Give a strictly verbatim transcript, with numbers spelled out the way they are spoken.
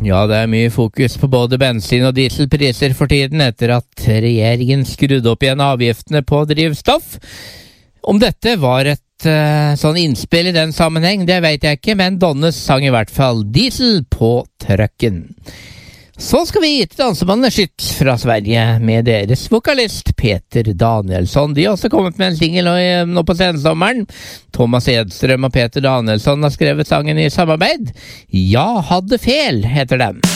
Ja, det er mye fokus på både bensin- og dieselpriser for tiden etter at regjeringen skrudde opp igjen avgiftene på drivstoff. Om dette var et uh, sånn innspill i den sammenheng, det vet jeg ikke, men Donnes sang i hvert fall diesel på trøkken. Så skal vi gi til dansebandene Skytt fra Sverige med deres vokalist Peter Danielsson. De har også kommet med en single nå, nå på sensommeren. Thomas Edstrøm og Peter Danielsson har skrevet sangen i samarbeid. Ja, hadde fel heter den.